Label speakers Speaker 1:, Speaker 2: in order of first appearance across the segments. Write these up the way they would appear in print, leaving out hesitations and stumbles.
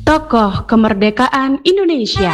Speaker 1: Tokoh Kemerdekaan Indonesia.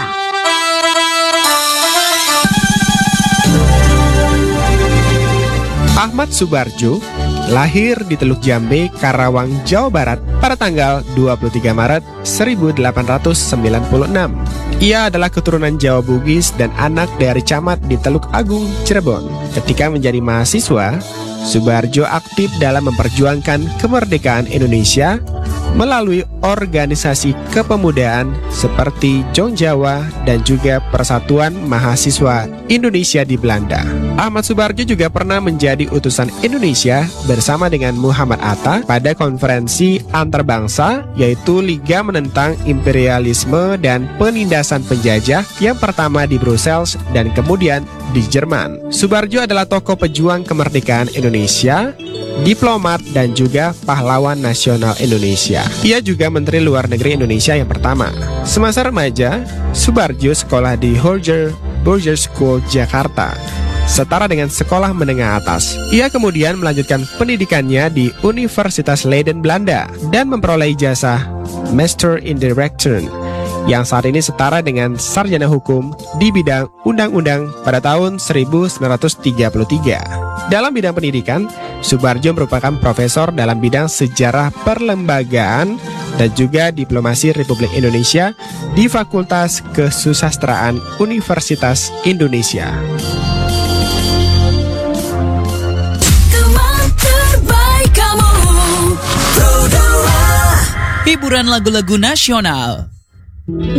Speaker 2: Ahmad Subarjo lahir di Teluk Jambe, Karawang, Jawa Barat pada tanggal 23 Maret 1896. Ia adalah keturunan Jawa Bugis dan anak dari camat di Teluk Agung, Cirebon. Ketika menjadi mahasiswa, Subarjo aktif dalam memperjuangkan kemerdekaan Indonesia melalui organisasi kepemudaan seperti Jong Jawa dan juga Persatuan Mahasiswa Indonesia di Belanda. Ahmad Subarjo juga pernah menjadi utusan Indonesia bersama dengan Muhammad Atta pada konferensi antarbangsa, yaitu Liga Menentang Imperialisme dan Penindasan Penjajah yang pertama di Brussels dan kemudian di Jerman. Subarjo adalah tokoh pejuang kemerdekaan Indonesia, diplomat, dan juga pahlawan nasional Indonesia. Ia juga Menteri Luar Negeri Indonesia yang pertama. Semasa remaja, Subarjo sekolah di Holger Burger School, Jakarta, setara dengan sekolah menengah atas. Ia kemudian melanjutkan pendidikannya di Universitas Leiden, Belanda, dan memperoleh ijazah Master in Direction, yang saat ini setara dengan sarjana hukum di bidang undang-undang pada tahun 1933. Dalam bidang pendidikan, Subarjo merupakan profesor dalam bidang sejarah perlembagaan dan juga diplomasi Republik Indonesia di Fakultas Kesusastraan Universitas Indonesia.
Speaker 3: Hiburan lagu-lagu nasional.